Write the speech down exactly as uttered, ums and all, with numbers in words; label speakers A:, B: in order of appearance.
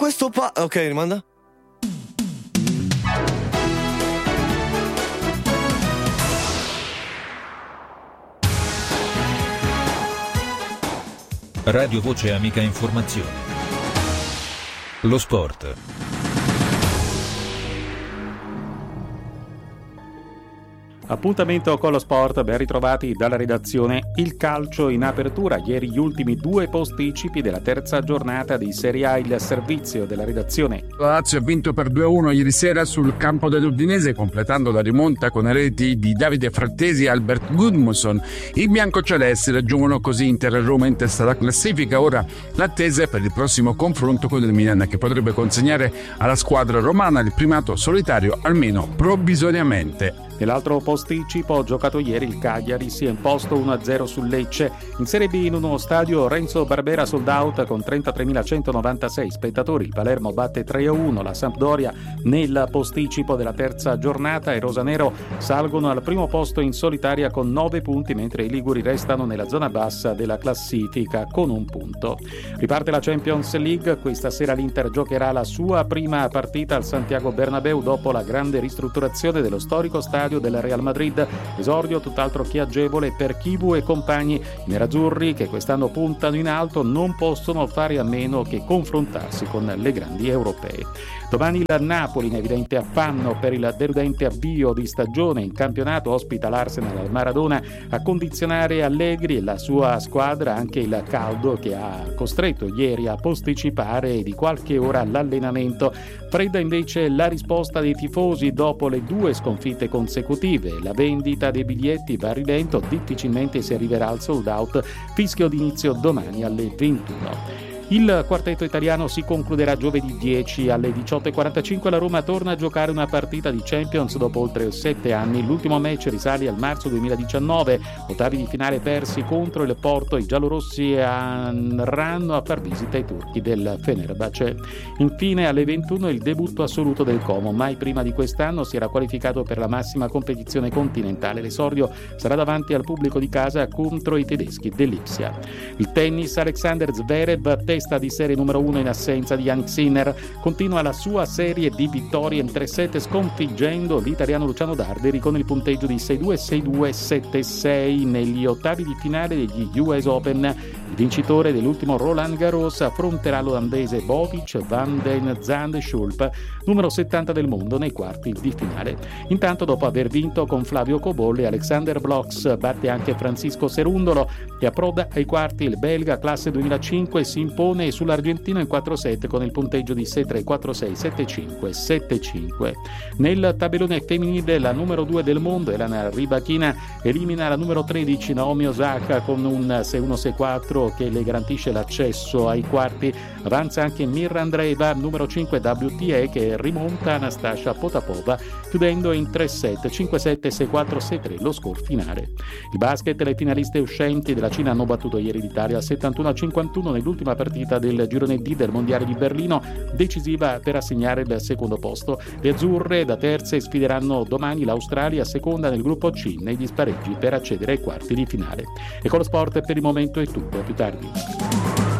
A: questo pa... Ok, rimanda.
B: Radio Voce Amica Informazioni. Lo sport.
C: Appuntamento con lo sport, ben ritrovati dalla redazione. Il calcio in apertura, ieri gli ultimi due posticipi della terza giornata di Serie A, il servizio della redazione.
D: La Lazio ha vinto per due a uno ieri sera sul campo dell'Udinese, completando la rimonta con le reti di Davide Frattesi e Albert Gudmundsson. I biancocelesti raggiungono così Inter e Roma in testa alla classifica. Ora l'attesa è per il prossimo confronto con il Milan, che potrebbe consegnare alla squadra romana il primato solitario, almeno provvisoriamente.
C: Nell'altro posticipo giocato ieri, il Cagliari si è imposto uno a zero sul Lecce. In Serie B, in uno stadio Renzo Barbera sold out con trentatremilacentonovantasei spettatori, il Palermo batte tre a uno la Sampdoria nel posticipo della terza giornata. I rosanero salgono al primo posto in solitaria con nove punti, mentre i liguri restano nella zona bassa della classifica con un punto. Riparte la Champions League. Questa sera l'Inter giocherà la sua prima partita al Santiago Bernabéu dopo la grande ristrutturazione dello storico stadio del Real Madrid. Esordio tutt'altro che agevole per Chivu e compagni. I nerazzurri, che quest'anno puntano in alto, non possono fare a meno che confrontarsi con le grandi europee. Domani il Napoli, in evidente affanno per il deludente avvio di stagione in campionato, ospita l'Arsenal al Maradona a condizionare Allegri e la sua squadra anche il caldo che ha costretto ieri a posticipare di qualche ora l'allenamento. Fredda invece la risposta dei tifosi dopo le due sconfitte consecutive. La vendita dei biglietti va a rilento, difficilmente si arriverà al sold out. Fischio d'inizio domani alle ventuno. Il quartetto italiano si concluderà giovedì dieci alle diciotto e quarantacinque. La Roma torna a giocare una partita di Champions dopo oltre sette anni. L'ultimo match risale al marzo duemiladiciannove. Ottavi di finale persi contro il Porto. I giallorossi andranno a far visita ai turchi del Fenerbahce. Infine alle ventuno il debutto assoluto del Como. Mai prima di quest'anno si era qualificato per la massima competizione continentale. L'esordio sarà davanti al pubblico di casa contro i tedeschi dell'Ipsia. Il tennis, Alexander Zverev, testa di serie numero uno in assenza di Jannik Sinner, continua la sua serie di vittorie in tre set sconfiggendo l'italiano Luciano Darderi con il punteggio di sei due sei due sette sei. Negli ottavi di finale degli U S Open, il vincitore dell'ultimo Roland Garros affronterà l'olandese Botic van den Zandschulp, numero settanta del mondo, nei quarti di finale. Intanto, dopo aver vinto con Flavio Cobolli, Alexander Bloch batte anche Francisco Cerundolo e approda ai quarti. Il belga classe duemilacinque si impone sull'argentino in quattro set con il punteggio di sei tre quattro sei sette cinque sette cinque. Nel tabellone femminile, la numero due del mondo, Elena Rybakina, elimina la numero tredici Naomi Osaka con un sei uno sei quattro che le garantisce l'accesso ai quarti. Avanza anche Mirra Andreeva, numero cinque W T A, che rimonta Anastasia Potapova chiudendo in tre set cinque sette sei quattro sei tre lo score finale. Il basket, le finaliste uscenti della Cina hanno battuto ieri l'Italia settantuno a cinquantuno nell'ultima partita del girone D del Mondiale di Berlino, decisiva per assegnare il secondo posto. Le azzurre da terze sfideranno domani l'Australia, seconda nel gruppo C, negli spareggi per accedere ai quarti di finale. E con lo sport per il momento è tutto, a più tardi.